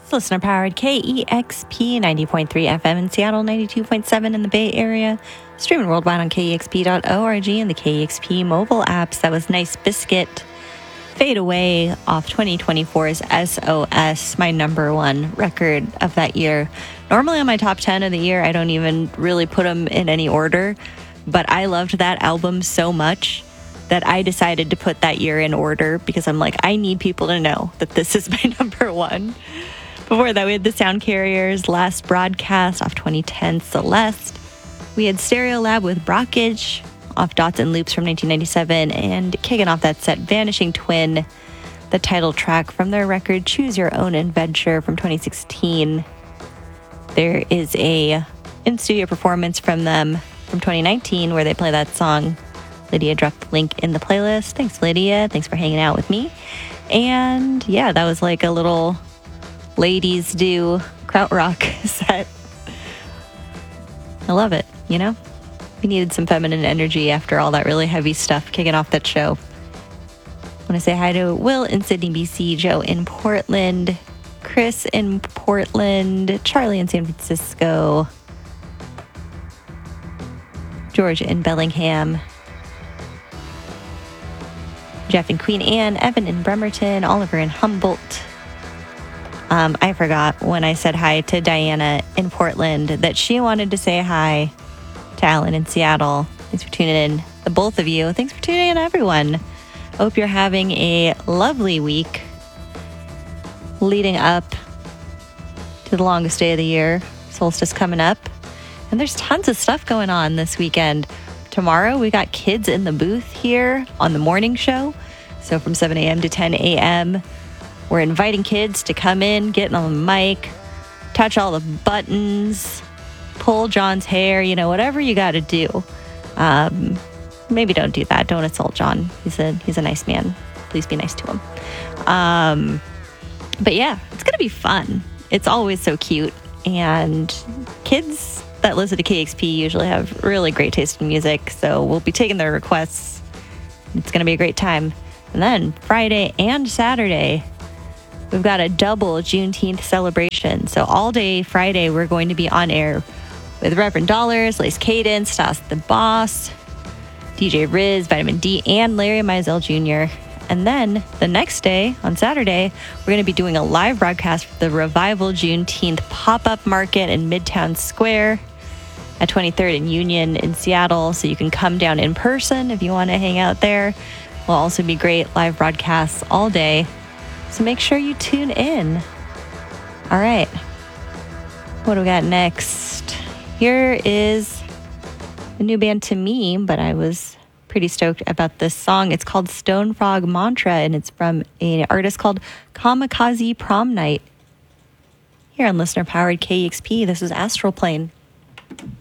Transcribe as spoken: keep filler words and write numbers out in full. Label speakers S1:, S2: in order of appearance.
S1: Listener powered K E X P ninety point three F M in Seattle, ninety-two point seven in the Bay Area. Streaming worldwide on K E X P dot org and the K E X P mobile apps. That was Nice Biscuit, Fade Away off twenty twenty-four's S O S, my number one record of that year. Normally on my top ten of the year, I don't even really put them in any order, but I loved that album so much that I decided to put that year in order because I'm like, I need people to know that this is my number one. Before that, we had the Sound Carriers' Last Broadcast off twenty ten Celeste. We had Stereolab with Brockage off Dots and Loops from nineteen ninety-seven, and kicking off that set, Vanishing Twin, the title track from their record Choose Your Own Adventure from twenty sixteen. There is a in-studio performance from them from twenty nineteen where they play that song. Lydia dropped the link in the playlist. Thanks, Lydia. Thanks for hanging out with me. And yeah, that was like a little ladies do krautrock set. I love it, you know? We needed some feminine energy after all that really heavy stuff kicking off that show. I want to say hi to Will in Sydney, B C, Joe in Portland, Chris in Portland, Charlie in San Francisco, George in Bellingham, Jeff in Queen Anne, Evan in Bremerton, Oliver in Humboldt. Um, I forgot when I said hi to Diana in Portland that she wanted to say hi to Alan in Seattle. Thanks for tuning in, the both of you. Thanks for tuning in, everyone. Hope you're having a lovely week leading up to the longest day of the year, solstice coming up. And there's tons of stuff going on this weekend. Tomorrow, we got Kids in the Booth here on the morning show. So from seven a.m. to ten a.m., we're inviting kids to come in, get on the mic, touch all the buttons, pull John's hair, you know, whatever you got to do. Um, maybe don't do that. Don't insult John. He's a he's a nice man. Please be nice to him. Um, but yeah, it's going to be fun. It's always so cute. And kids that listen to K X P usually have really great taste in music. So we'll be taking their requests. It's going to be a great time. And then Friday and Saturday, we've got a double Juneteenth celebration. So all day Friday, we're going to be on air with Reverend Dollars, Lace Cadence, Stas the Boss, D J Riz, Vitamin D, and Larry Mizell Junior And then the next day, on Saturday, we're going to be doing a live broadcast for the Revival Juneteenth pop-up market in Midtown Square at twenty-third and Union in Seattle. So you can come down in person if you want to hang out there. Will also be great live broadcasts all day. So make sure you tune in. All right. What do we got next? Here is a new band to me, but I was pretty stoked about this song. It's called Stone Frog Mantra, and it's from an artist called Kamikaze Prom Night. Here on listener-powered K E X P, this is Astral Plane.